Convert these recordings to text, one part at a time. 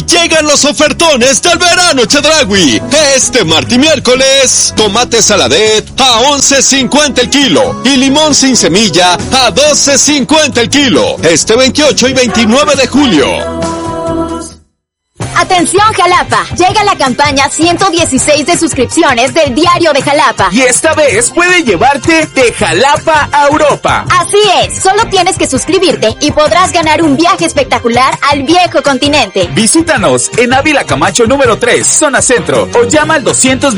Llegan los ofertones del verano Chedraui. Este martes y miércoles, tomate saladet a $11.50 el kilo y limón sin semilla a $12.50 el kilo. Este 28 y 29 de julio. Atención Jalapa, llega la campaña 116 de suscripciones del Diario de Jalapa. Y esta vez puede llevarte de Jalapa a Europa. Así es, solo tienes que suscribirte y podrás ganar un viaje espectacular al viejo continente. Visítanos en Ávila Camacho número 3, zona centro, o llama al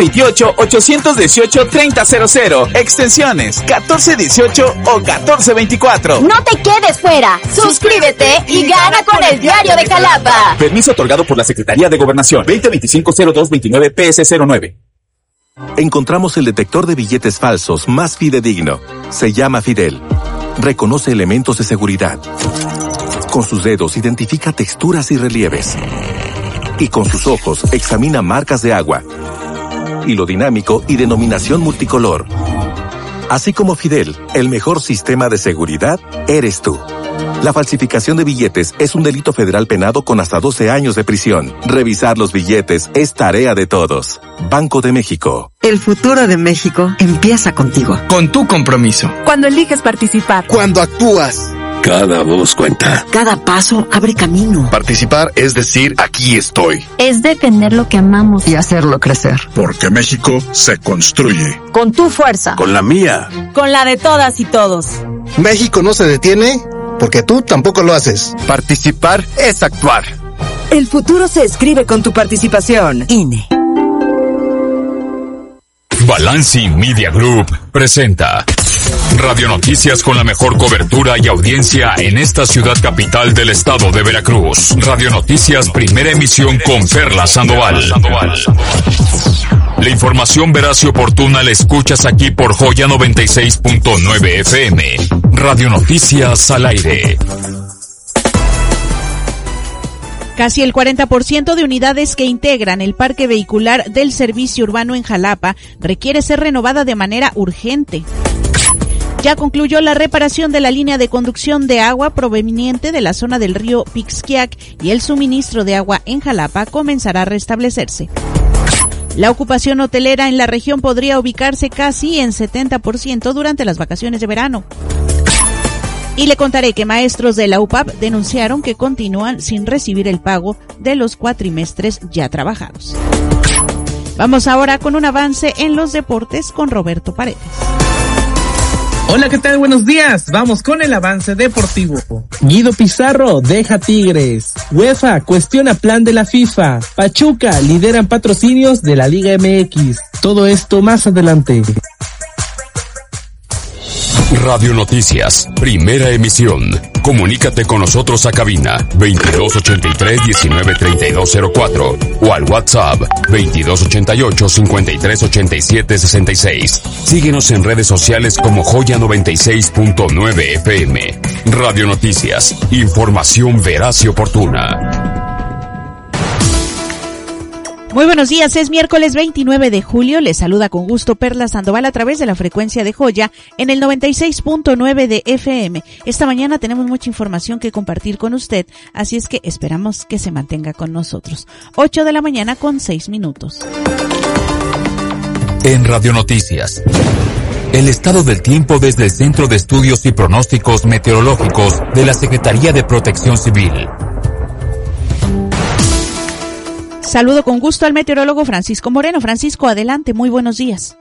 228-818-3000, extensiones 1418 o 1424. No te quedes fuera, suscríbete y gana con el Diario de Jalapa. Permiso otorgado por la Secretaría de Gobernación, 2025-0229 PS09. Encontramos el detector de billetes falsos más fidedigno. Se llama Fidel. Reconoce elementos de seguridad. Con sus dedos identifica texturas y relieves. Y con sus ojos examina marcas de agua. Hilo dinámico y denominación multicolor. Así como Fidel, el mejor sistema de seguridad eres tú. La falsificación de billetes es un delito federal penado con hasta 12 años de prisión. Revisar los billetes es tarea de todos. Banco de México. El futuro de México empieza contigo. Con tu compromiso. Cuando eliges participar. Cuando actúas. Cada voz cuenta. Cada paso abre camino. Participar es decir, aquí estoy. Es defender lo que amamos y hacerlo crecer. Porque México se construye. Con tu fuerza. Con la mía. Con la de todas y todos. México no se detiene porque tú tampoco lo haces. Participar es actuar. El futuro se escribe con tu participación. INE. Balanci Media Group presenta Radio Noticias con la mejor cobertura y audiencia en esta ciudad capital del estado de Veracruz. Radio Noticias, primera emisión con Perla Sandoval. La información veraz y oportuna la escuchas aquí por Joya 96.9 FM. Radio Noticias al aire. Casi el 40% de unidades que integran el parque vehicular del servicio urbano en Jalapa requiere ser renovada de manera urgente. Ya concluyó la reparación de la línea de conducción de agua proveniente de la zona del río Pixquiac y el suministro de agua en Jalapa comenzará a restablecerse. La ocupación hotelera en la región podría ubicarse casi en 70% durante las vacaciones de verano. Y le contaré que maestros de la UPAP denunciaron que continúan sin recibir el pago de los cuatrimestres ya trabajados. Vamos ahora con un avance en los deportes con Roberto Paredes. Hola, ¿qué tal? Buenos días. Vamos con el avance deportivo. Guido Pizarro deja Tigres. UEFA cuestiona plan de la FIFA. Pachuca lideran patrocinios de la Liga MX. Todo esto más adelante. Radio Noticias, primera emisión. Comunícate con nosotros a cabina 2283-193204 o al WhatsApp 2288-538766. Síguenos en redes sociales como Joya 96.9 FM. Radio Noticias, información veraz y oportuna. Muy buenos días, es miércoles 29 de julio, les saluda con gusto Perla Sandoval a través de la frecuencia de Joya en el 96.9 de FM. Esta mañana tenemos mucha información que compartir con usted, así es que esperamos que se mantenga con nosotros. 8 de la mañana con 6 minutos. En Radio Noticias, el estado del tiempo desde el Centro de Estudios y Pronósticos Meteorológicos de la Secretaría de Protección Civil. Saludo con gusto al meteorólogo Francisco Moreno. Francisco, adelante, muy buenos días.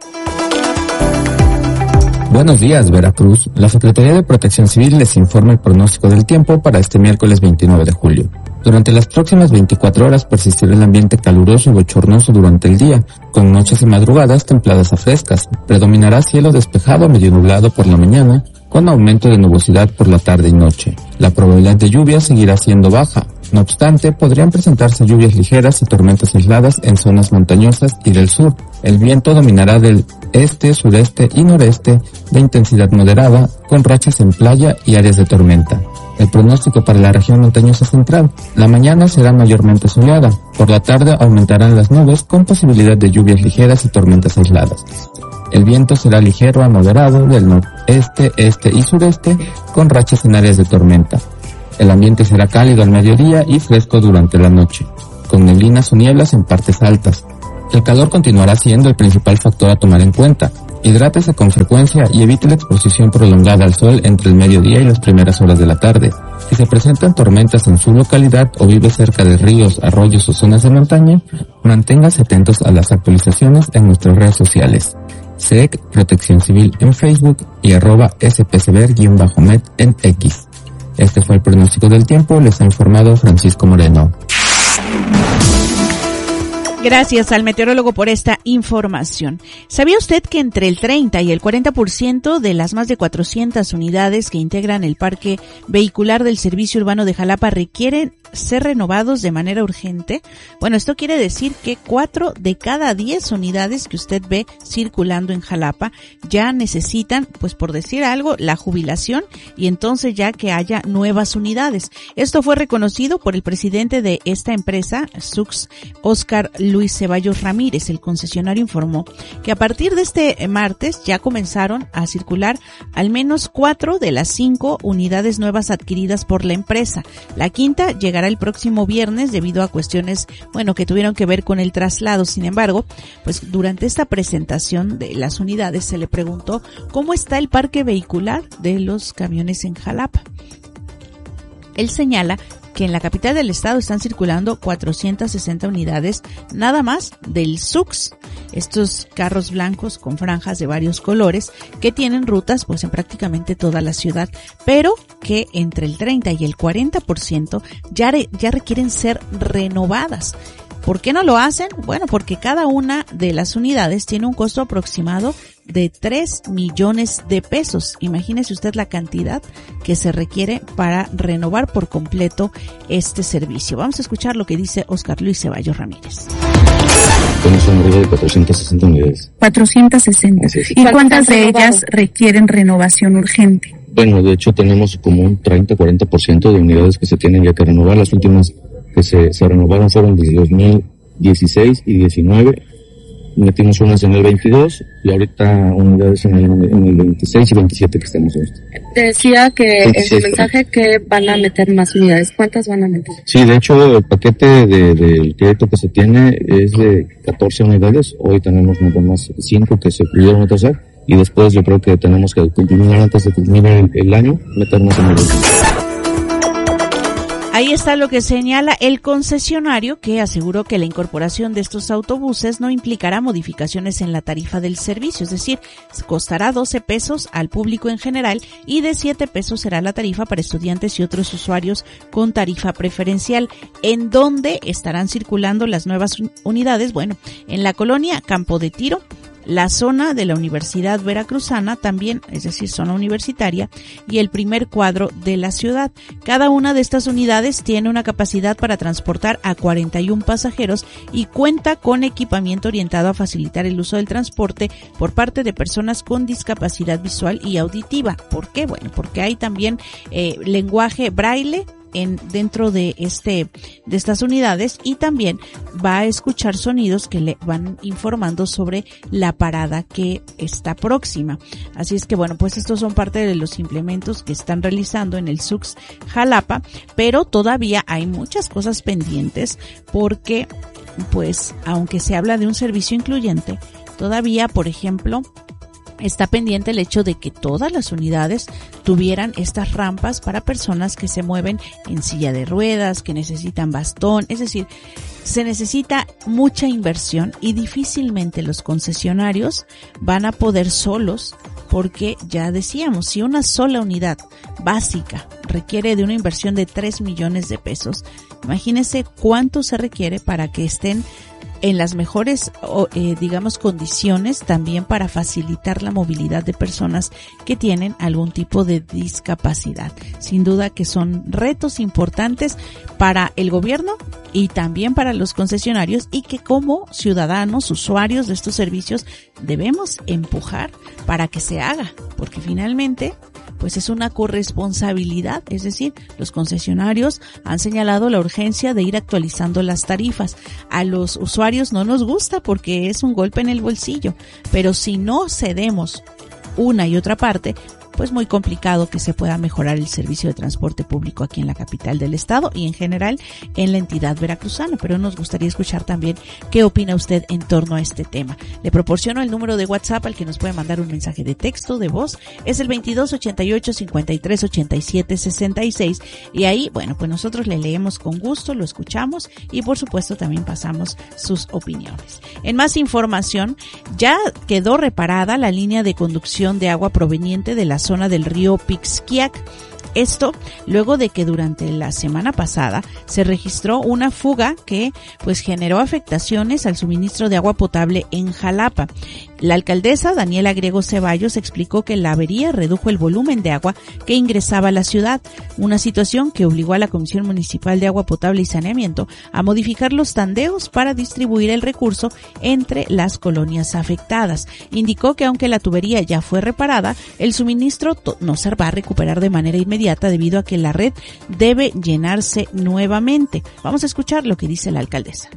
Buenos días, Veracruz. La Secretaría de Protección Civil les informa el pronóstico del tiempo para este miércoles 29 de julio. Durante las próximas 24 horas persistirá el ambiente caluroso y bochornoso durante el día, con noches y madrugadas templadas a frescas. Predominará cielo despejado a medio nublado por la mañana, con aumento de nubosidad por la tarde y noche. La probabilidad de lluvia seguirá siendo baja. No obstante, podrían presentarse lluvias ligeras y tormentas aisladas en zonas montañosas y del sur. El viento dominará del este, sureste y noreste de intensidad moderada, con rachas en playa y áreas de tormenta. El pronóstico para la región montañosa central: la mañana será mayormente soleada. Por la tarde aumentarán las nubes con posibilidad de lluvias ligeras y tormentas aisladas. El viento será ligero a moderado del noreste, este y sureste, con rachas en áreas de tormenta. El ambiente será cálido al mediodía y fresco durante la noche. con neblinas o nieblas en partes altas. El calor continuará siendo el principal factor a tomar en cuenta. Hidrátese con frecuencia y evite la exposición prolongada al sol entre el mediodía y las primeras horas de la tarde. Si se presentan tormentas en su localidad o vive cerca de ríos, arroyos o zonas de montaña, manténgase atentos a las actualizaciones en nuestras redes sociales. SEC Protección Civil en Facebook y @spcber_med en X. Este fue el pronóstico del tiempo, les ha informado Francisco Moreno. Gracias al meteorólogo por esta información. ¿Sabía usted que entre el 30 y el 40% de las más de 400 unidades que integran el parque vehicular del Servicio Urbano de Jalapa requieren ser renovados de manera urgente? Bueno, esto quiere decir que 4 de cada 10 unidades que usted ve circulando en Jalapa ya necesitan, pues por decir algo, la jubilación y entonces ya que haya nuevas unidades. Esto fue reconocido por el presidente de esta empresa, SUX, Óscar Luis Ceballos Ramírez. El concesionario informó que a partir de este martes ya comenzaron a circular al menos 4 de las 5 unidades nuevas adquiridas por la empresa. La quinta llegará el próximo viernes debido a cuestiones, que tuvieron que ver con el traslado. Sin embargo, pues durante esta presentación de las unidades se le preguntó cómo está el parque vehicular de los camiones en Jalapa. Él señala que en la capital del estado están circulando 460 unidades nada más del SUX, estos carros blancos con franjas de varios colores que tienen rutas pues en prácticamente toda la ciudad, pero que entre el 30 y el 40% ya requieren ser renovadas. ¿Por qué no lo hacen? Bueno, porque cada una de las unidades tiene un costo aproximado de 3 millones de pesos. Imagínese usted la cantidad que se requiere para renovar por completo este servicio. Vamos a escuchar lo que dice Óscar Luis Ceballos Ramírez. Tenemos un número de 460 unidades. 460. ¿Y cuántas de ellas requieren renovación urgente? Bueno, de hecho tenemos como un 30-40% de unidades que se tienen ya que renovar. Las últimas que se renovaron fueron desde 2016 y 19. Metimos unas en el 22 y ahorita unidades en el 26 y 27 que estamos en esto. Te decía que en su mensaje que van a meter más unidades. ¿Cuántas van a meter? Sí, de hecho el paquete del crédito que se tiene es de 14 unidades. Hoy tenemos nada más 5 que se pudieron atrasar y después yo creo que tenemos que culminar antes de terminar el año, meternos en el 22. Ahí está lo que señala el concesionario, que aseguró que la incorporación de estos autobuses no implicará modificaciones en la tarifa del servicio, es decir, costará 12 pesos al público en general y de 7 pesos será la tarifa para estudiantes y otros usuarios con tarifa preferencial. ¿En dónde estarán circulando las nuevas unidades? Bueno, en la colonia Campo de Tiro, la zona de la Universidad Veracruzana también, es decir, zona universitaria, y el primer cuadro de la ciudad. Cada una de estas unidades tiene una capacidad para transportar a 41 pasajeros y cuenta con equipamiento orientado a facilitar el uso del transporte por parte de personas con discapacidad visual y auditiva. ¿Por qué? Bueno, porque hay también lenguaje braille dentro de estas unidades y también va a escuchar sonidos que le van informando sobre la parada que está próxima. Así es que bueno, pues estos son parte de los implementos que están realizando en el SUX Jalapa, pero todavía hay muchas cosas pendientes porque pues aunque se habla de un servicio incluyente, todavía, por ejemplo, está pendiente el hecho de que todas las unidades tuvieran estas rampas para personas que se mueven en silla de ruedas, que necesitan bastón, es decir, se necesita mucha inversión y difícilmente los concesionarios van a poder solos porque ya decíamos, si una sola unidad básica requiere de una inversión de 3 millones de pesos, imagínense cuánto se requiere para que estén en las mejores, condiciones también para facilitar la movilidad de personas que tienen algún tipo de discapacidad. Sin duda que son retos importantes para el gobierno y también para los concesionarios y que como ciudadanos, usuarios de estos servicios debemos empujar para que se haga, porque finalmente pues es una corresponsabilidad, es decir, los concesionarios han señalado la urgencia de ir actualizando las tarifas. A los usuarios no nos gusta porque es un golpe en el bolsillo, pero si no cedemos una y otra parte, pues muy complicado que se pueda mejorar el servicio de transporte público aquí en la capital del estado y en general en la entidad veracruzana, pero nos gustaría escuchar también qué opina usted en torno a este tema. Le proporciono el número de WhatsApp al que nos puede mandar un mensaje de texto, de voz, es el 2288-5387-66 y ahí, bueno, pues nosotros le leemos con gusto, lo escuchamos y por supuesto también pasamos sus opiniones. En más información, ya quedó reparada la línea de conducción de agua proveniente de la zona del río Pixquiac. Esto luego de que durante la semana pasada se registró una fuga que pues generó afectaciones al suministro de agua potable en Jalapa. La alcaldesa Daniela Griego Ceballos explicó que la avería redujo el volumen de agua que ingresaba a la ciudad, una situación que obligó a la Comisión Municipal de Agua Potable y Saneamiento a modificar los tandeos para distribuir el recurso entre las colonias afectadas. Indicó que aunque la tubería ya fue reparada, el suministro no se va a recuperar de manera inmediata debido a que la red debe llenarse nuevamente. Vamos a escuchar lo que dice la alcaldesa.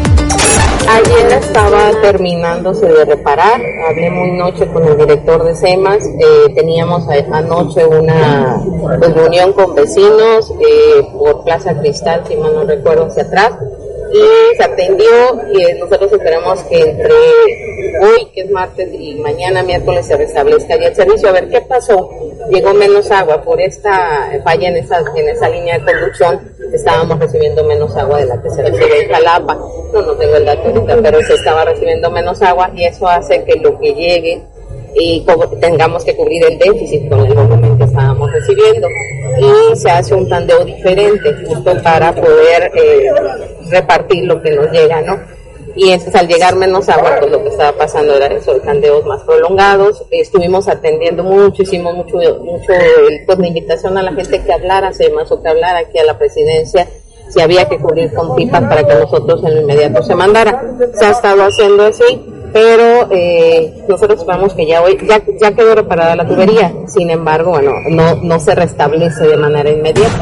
Ayer estaba terminándose de reparar, hablé muy noche con el director de CEMAS, teníamos anoche una reunión con vecinos por Plaza Cristal, si mal no recuerdo, hacia atrás, y se atendió y nosotros esperamos que entre hoy, que es martes, y mañana, miércoles, se restablezca ya el servicio. A ver qué pasó. Llegó menos agua por esta falla en esa línea de conducción. Estábamos recibiendo menos agua de la que se recibe en Jalapa. No tengo el dato ahorita, pero se estaba recibiendo menos agua y eso hace que lo que llegue y tengamos que cubrir el déficit con el volumen que estábamos recibiendo. Y se hace un tandeo diferente justo para poder repartir lo que nos llega, ¿no? Y entonces al llegar menos agua, pues lo que estaba pasando era eso, tandeos más prolongados. Estuvimos atendiendo hicimos mucho pues la invitación a la gente que hablara CEMAS o que hablara aquí a la presidencia si había que cubrir con pipas para que nosotros en lo inmediato se mandara. Se ha estado haciendo así, pero nosotros esperamos que ya hoy ya quedó reparada la tubería. Sin embargo, bueno, no se restablece de manera inmediata.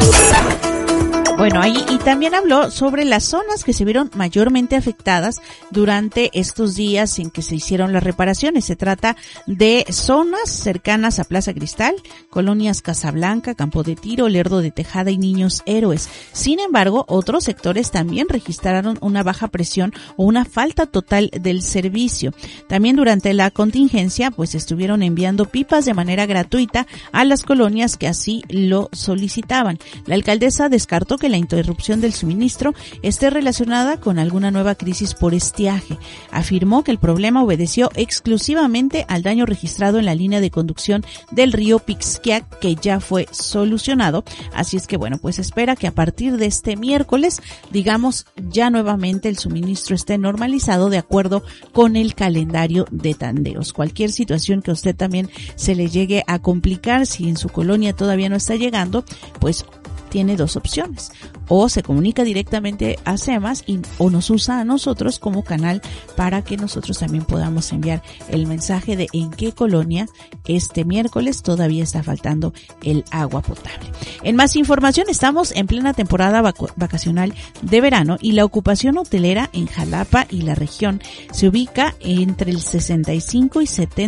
Bueno, ahí y también habló sobre las zonas que se vieron mayormente afectadas durante estos días en que se hicieron las reparaciones. Se trata de zonas cercanas a Plaza Cristal, colonias Casablanca, Campo de Tiro, Lerdo de Tejada y Niños Héroes. Sin embargo, otros sectores también registraron una baja presión o una falta total del servicio. También durante la contingencia, pues estuvieron enviando pipas de manera gratuita a las colonias que así lo solicitaban. La alcaldesa descartó que la interrupción del suministro esté relacionada con alguna nueva crisis por estiaje. Afirmó que el problema obedeció exclusivamente al daño registrado en la línea de conducción del río Pixquiac, que ya fue solucionado. Así es que bueno, pues espera que a partir de este miércoles, digamos, ya nuevamente el suministro esté normalizado de acuerdo con el calendario de tandeos. Cualquier situación que a usted también se le llegue a complicar, si en su colonia todavía no está llegando, pues tiene dos opciones: o se comunica directamente a CEMAS o nos usa a nosotros como canal para que nosotros también podamos enviar el mensaje de en qué colonia este miércoles todavía está faltando el agua potable. En más información, estamos en plena temporada vacacional de verano y la ocupación hotelera en Jalapa y la región se ubica entre el 65 y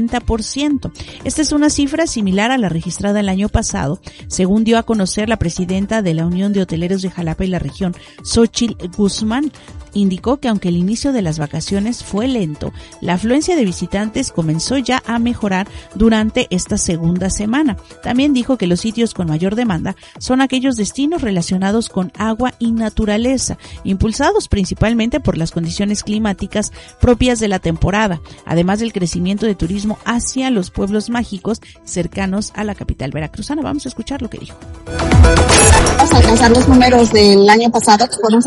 70%. Esta es una cifra similar a la registrada el año pasado, según dio a conocer la presidenta de la Unión de Hoteleros de Jalapa y la región, Xochitl Guzmán. Indicó que aunque el inicio de las vacaciones fue lento, la afluencia de visitantes comenzó ya a mejorar durante esta segunda semana. También dijo que los sitios con mayor demanda son aquellos destinos relacionados con agua y naturaleza, impulsados principalmente por las condiciones climáticas propias de la temporada, además del crecimiento de turismo hacia los pueblos mágicos cercanos a la capital veracruzana. Vamos a escuchar lo que dijo. Vamos a alcanzar los números del año pasado, que fueron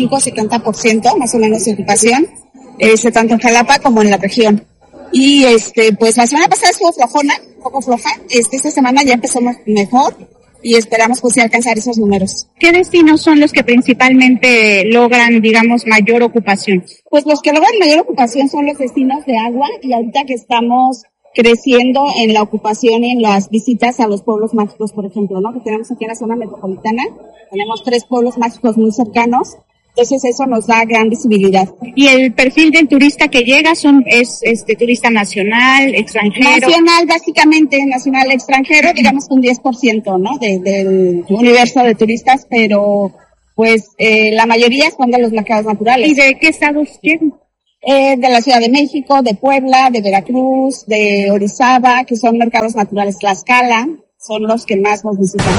65-70% más o menos de ocupación, tanto en Jalapa como en la región. Y pues la semana pasada estuvo flojona, un poco floja. Esta semana ya empezamos mejor y esperamos pues alcanzar esos números. ¿Qué destinos son los que principalmente logran, digamos, mayor ocupación? Pues los que logran mayor ocupación son los destinos de agua, y ahorita que estamos creciendo en la ocupación y en las visitas a los pueblos mágicos, por ejemplo, ¿no? Que tenemos aquí en la zona metropolitana, tenemos 3 pueblos mágicos muy cercanos, Entonces eso nos da gran visibilidad. Y el perfil del turista que llega es turista nacional, extranjero. Nacional, básicamente, nacional, extranjero, digamos que un 10%, ¿no? Del universo de turistas, pero pues la mayoría son de los mercados naturales. ¿Y de qué estados llegan? De la Ciudad de México, de Puebla, de Veracruz, de Orizaba, que son mercados naturales. Tlaxcala, son los que más nos visitan.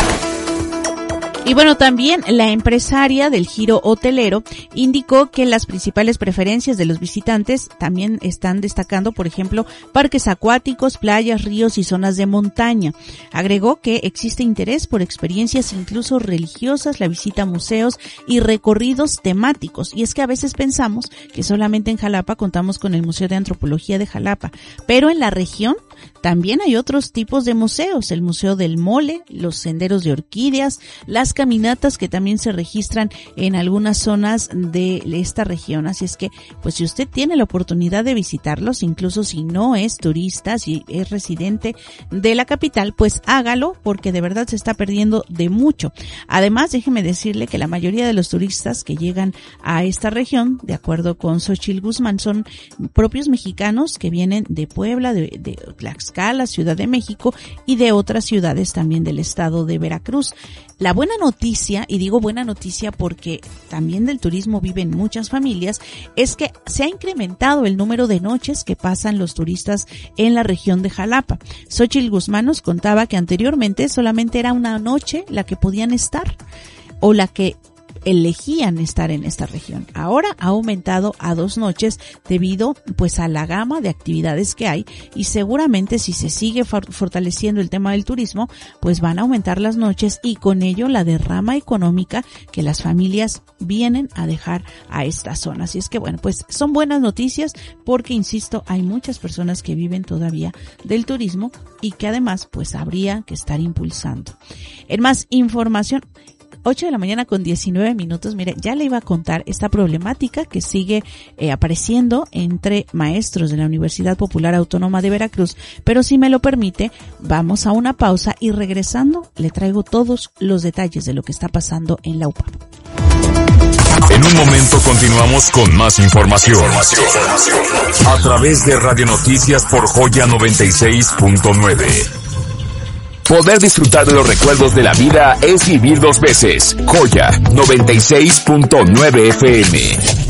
Y bueno, también la empresaria del giro hotelero indicó que las principales preferencias de los visitantes también están destacando, por ejemplo, parques acuáticos, playas, ríos y zonas de montaña. Agregó que existe interés por experiencias incluso religiosas, la visita a museos y recorridos temáticos. Y es que a veces pensamos que solamente en Jalapa contamos con el Museo de Antropología de Jalapa, pero en la región también hay otros tipos de museos, el Museo del Mole, los senderos de orquídeas, las caminatas que también se registran en algunas zonas de esta región. Así es que, pues si usted tiene la oportunidad de visitarlos, incluso si no es turista, si es residente de la capital, pues hágalo, porque de verdad se está perdiendo de mucho. Además, déjeme decirle que la mayoría de los turistas que llegan a esta región, de acuerdo con Xochitl Guzmán, son propios mexicanos que vienen de Puebla, de Tlaxcala, Ciudad de México y de otras ciudades también del estado de Veracruz. La buena noticia, y digo buena noticia porque también del turismo viven muchas familias, es que se ha incrementado el número de noches que pasan los turistas en la región de Jalapa. Xochitl Guzmán nos contaba que anteriormente solamente era una noche la que podían estar o la que elegían estar en esta región. Ahora ha aumentado a 2 noches debido pues a la gama de actividades que hay, y seguramente si se sigue fortaleciendo el tema del turismo, pues van a aumentar las noches y con ello la derrama económica que las familias vienen a dejar a esta zona. Así es que bueno, pues son buenas noticias porque, insisto, hay muchas personas que viven todavía del turismo y que además pues habría que estar impulsando. En más información, 8 de la mañana con 19 minutos. Mire, ya le iba a contar esta problemática que sigue apareciendo entre maestros de la Universidad Popular Autónoma de Veracruz, pero si me lo permite, vamos a una pausa y regresando le traigo todos los detalles de lo que está pasando en la UPAP. En un momento continuamos con más información. A través de Radio Noticias por Joya 96.9. Poder disfrutar de los recuerdos de la vida es vivir 2 veces. Joya 96.9 FM.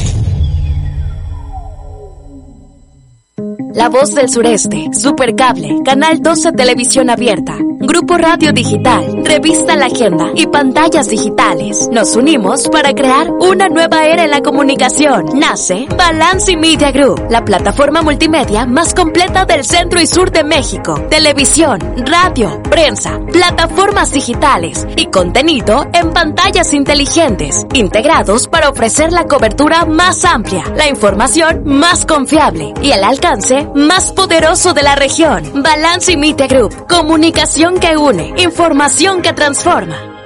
La Voz del Sureste, Supercable, Canal 12 Televisión Abierta, Grupo Radio Digital, Revista La Agenda y Pantallas Digitales. Nos unimos para crear una nueva era en la comunicación. Nace Balance Media Group, la plataforma multimedia más completa del centro y sur de México. Televisión, radio, prensa, plataformas digitales y contenido en pantallas inteligentes, integrados para ofrecer la cobertura más amplia, la información más confiable y el alcance más poderoso de la región. Balance Media Group, comunicación que une, información que transforma.